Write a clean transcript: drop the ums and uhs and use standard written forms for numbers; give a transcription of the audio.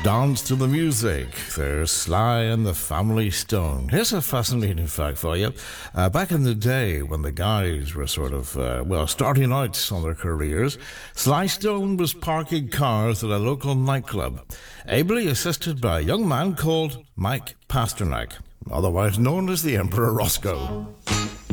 Dance to the music. There's Sly and the Family Stone. Here's a fascinating fact for you. Back in the day when the guys were sort of, starting out on their careers, Sly Stone was parking cars at a local nightclub, ably assisted by a young man called Mike Pasternak, otherwise known as the Emperor Roscoe.